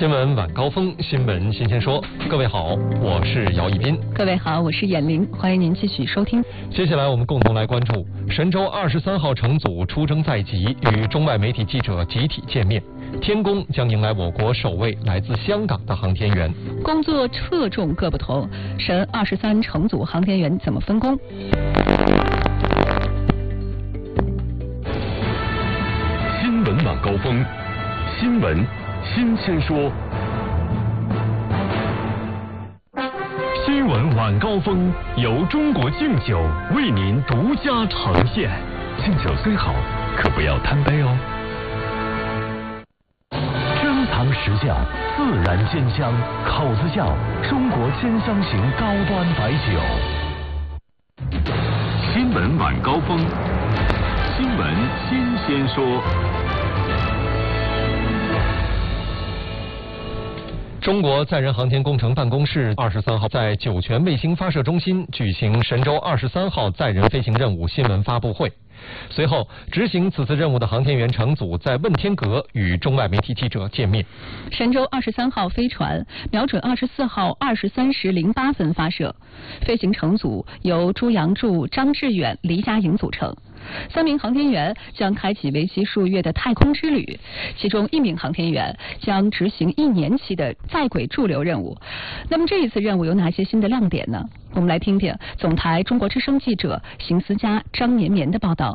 新闻晚高峰，新闻新鲜说。各位好，我是姚一斌。 各位好，我是闫玲，欢迎您继续收听。 接下来我们共同来关注神舟23号乘组出征在即，与中外媒体记者集体见面。天宫将迎来我国首位来自香港的航天员。 工作侧重各不同，神23乘组航天员怎么分工？ 新闻晚高峰，新闻新鲜说。新闻晚高峰由中国敬酒为您独家呈现。敬酒虽好，可不要贪杯哦。珍藏实窖，自然鲜香，口子窖中国鲜香型高端白酒。新闻晚高峰，新闻新鲜说。 中国载人航天工程办公室23号在酒泉卫星发射中心举行神舟23号载人飞行任务新闻发布会。随后，执行此次任务的航天员乘组在问天阁与中外媒体记者见面。 神舟23号飞船瞄准24号23时08分发射，飞行乘组由朱杨柱、张志远、黎佳颖组成。3名航天员将开启为期数月的太空之旅，其中1名航天员将执行1年期的在轨驻留任务。那么这一次任务有哪些新的亮点呢？我们来听听总台中国之声记者邢思佳、张绵绵的报道。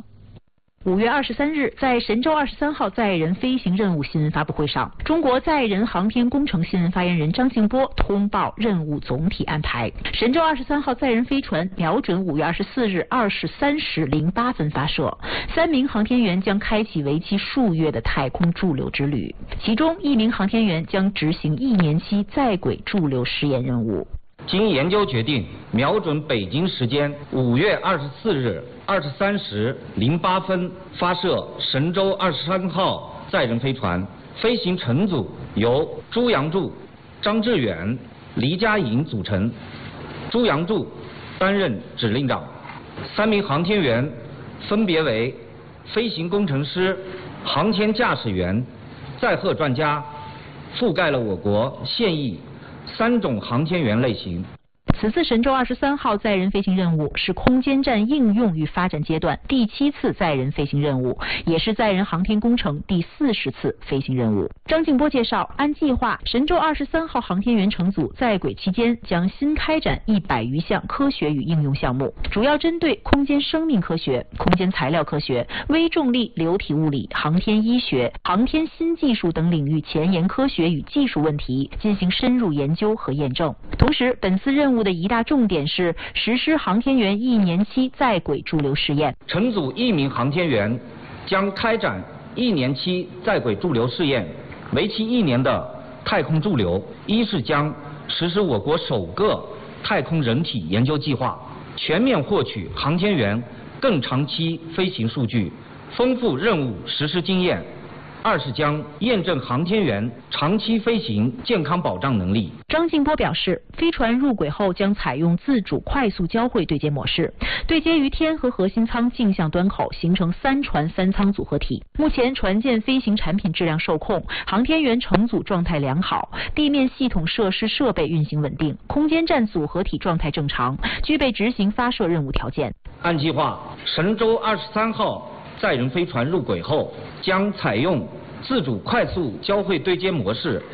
5月23日，在神舟23号载人飞行任务新闻发布会上，中国载人航天工程新闻发言人张静波通报任务总体安排。神舟23号载人飞船瞄准5月24日23时08分发射，3名航天员将开启为期数月的太空驻留之旅，其中1名航天员将执行1年期在轨驻留试验任务。 经研究决定，瞄准北京时间5月24日23时08分发射神舟23号载人飞船，飞行乘组由朱杨柱、张志远、黎佳颖组成。朱杨柱担任指令长，3名航天员分别为飞行工程师、航天驾驶员、载荷专家，覆盖了我国现役3种航天员类型。 此次神舟23号载人飞行任务是空间站应用与发展阶段第7次载人飞行任务，也是载人航天工程第40次飞行任务。张静波介绍，按计划，神舟23号航天员乘组在轨期间将新开展100余项科学与应用项目，主要针对空间生命科学、空间材料科学、微重力流体物理、航天医学、航天新技术等领域前沿科学与技术问题进行深入研究和验证。同时，本次任务的一大重点是实施航天员1年期在轨驻留试验。 乘组1名航天员将开展1年期在轨驻留试验，为期1年的太空驻留，一是将实施我国首个太空人体研究计划，全面获取航天员更长期飞行数据，丰富任务实施经验；二是将验证航天员长期飞行健康保障能力。 张静波表示，飞船入轨后将采用自主快速交会对接模式，对接于天和核心舱径向端口，形成3船3舱组合体。目前船舰飞行产品质量受控，航天员乘组状态良好，地面系统设施设备运行稳定，空间站组合体状态正常，具备执行发射任务条件。 按计划，神舟23号载人飞船入轨后，将采用自主快速交会对接模式，